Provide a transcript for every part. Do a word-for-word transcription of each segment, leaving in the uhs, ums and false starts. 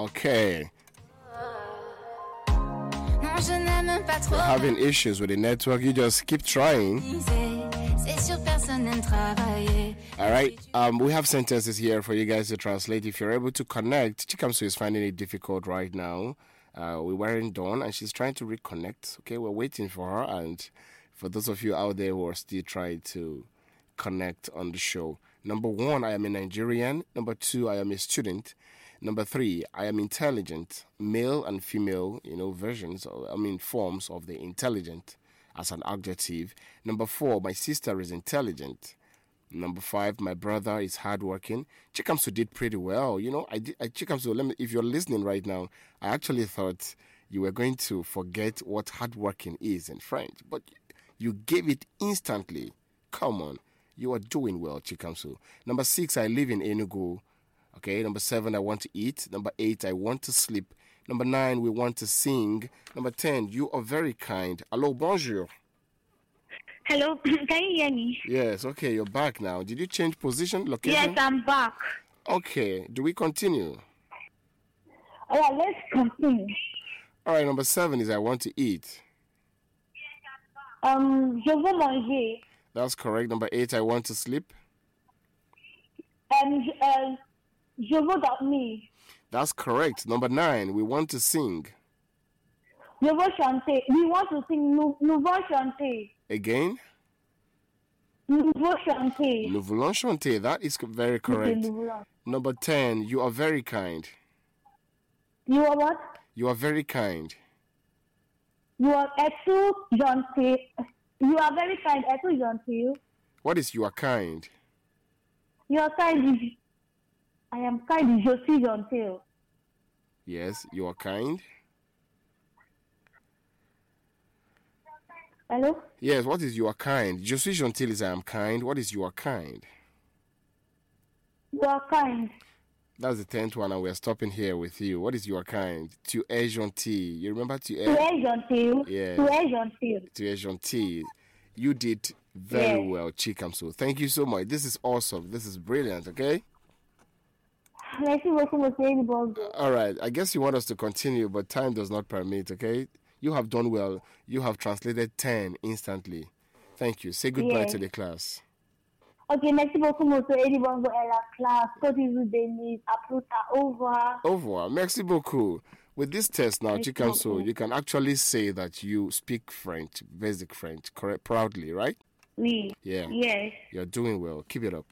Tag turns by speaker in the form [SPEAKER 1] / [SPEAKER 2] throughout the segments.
[SPEAKER 1] Okay. You're having issues with the network. You just keep trying. All right. Um, we have sentences here for you guys to translate. If you're able to connect, Chikamso is finding it difficult right now. Uh, we weren't done, and she's trying to reconnect. Okay, we're waiting for her. And for those of you out there who are still trying to connect on the show, number one, I am a Nigerian. Number two, I am a student. Number three, I am intelligent. Male and female, you know, versions, or, I mean, forms of the intelligent as an adjective. Number four, my sister is intelligent. Number five, my brother is hardworking. Chikamso did pretty well. You know, I did. I, Chikamso, let me, if you're listening right now, I actually thought you were going to forget what hardworking is in French, but you gave it instantly. Come on. You are doing well, Chikamso. Number six, I live in Enugu. Okay. Number seven, I want to eat. Number eight, I want to sleep. Number nine, we want to sing. Number ten, you are very kind. Hello, bonjour.
[SPEAKER 2] Hello, can you hear me?
[SPEAKER 1] Yes, okay, you're back now. Did you change position, location?
[SPEAKER 2] Yes, I'm back.
[SPEAKER 1] Okay, do we continue?
[SPEAKER 2] All right, let's continue.
[SPEAKER 1] All right, number seven is I want to eat.
[SPEAKER 2] Um, je veux manger.
[SPEAKER 1] That's correct. Number eight, I want to sleep.
[SPEAKER 2] Um, uh, je veux dormir.
[SPEAKER 1] That's correct. Number nine, we want to sing.
[SPEAKER 2] Je veux chanter. We want to sing. Nous, nous voulons chanter.
[SPEAKER 1] Again?
[SPEAKER 2] Nous voulons chanter.
[SPEAKER 1] Nous voulons chanter. That is very correct. Number ten, you are very kind.
[SPEAKER 2] You are what?
[SPEAKER 1] You are very kind.
[SPEAKER 2] You are être gentil. You are very kind. Être gentil.
[SPEAKER 1] What is you are kind?
[SPEAKER 2] You are kind. I am kind. Je suis gentil.
[SPEAKER 1] Yes, you are kind.
[SPEAKER 2] Hello?
[SPEAKER 1] Yes, what is you are kind? Je suis gentil is I am kind. What is you are kind?
[SPEAKER 2] You are kind.
[SPEAKER 1] That's the tenth one, and we're stopping here with you. What is you are kind? Tu es gentil. You remember tu es?
[SPEAKER 2] Tu es gentil.
[SPEAKER 1] Yeah.
[SPEAKER 2] Tu es gentil.
[SPEAKER 1] Tu es gentil. You did very
[SPEAKER 2] yes.
[SPEAKER 1] well, Chikamso. Thank you so much. This is awesome. This is brilliant, okay?
[SPEAKER 2] Merci beaucoup, monsieur Bongo.
[SPEAKER 1] All right. I guess you want us to continue, but time does not permit, okay? You have done well. You have translated ten instantly. Thank you. Say goodbye
[SPEAKER 2] yes.
[SPEAKER 1] to the class.
[SPEAKER 2] Ok, merci beaucoup, monsieur Eddie Bongo et la classe. Que Dieu vous bénisse. À plus tard. Au revoir.
[SPEAKER 1] Au revoir. Merci beaucoup. With this test now, Chikamso, you can actually say that you speak French, basic French, correct, proudly, right?
[SPEAKER 2] Oui.
[SPEAKER 1] Yeah.
[SPEAKER 2] Yes.
[SPEAKER 1] You're doing well. Keep it up.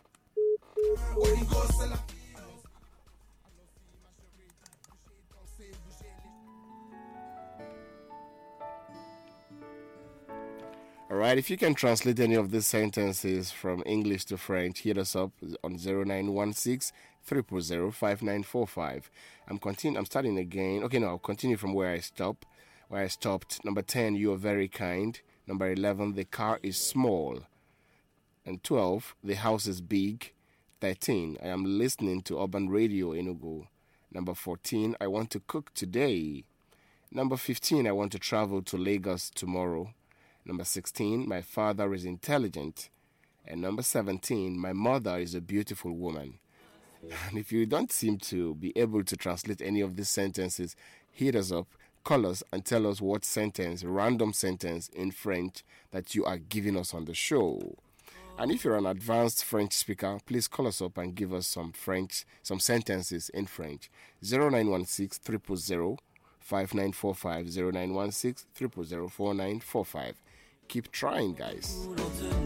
[SPEAKER 1] All right, if you can translate any of these sentences from English to French, hit us up on zero nine one six, three zero zero, five nine four five. I'm continu- I'm starting again. Okay, no, I'll continue from where I stopped. Where I stopped. Number ten, you are very kind. Number eleven, the car is small. And twelve, the house is big. thirteen, I am listening to Urban Radio Enugu. Number fourteen, I want to cook today. Number fifteen, I want to travel to Lagos tomorrow. Number sixteen, my father is intelligent. And number seventeen, my mother is a beautiful woman. And if you don't seem to be able to translate any of these sentences, hit us up, call us, and tell us what sentence, random sentence in French that you are giving us on the show. And if you're an advanced French speaker, please call us up and give us some French, some sentences in French. zero nine one six, three zero zero, five nine four five, zero nine one six, three zero zero, four nine four five. Keep trying, guys.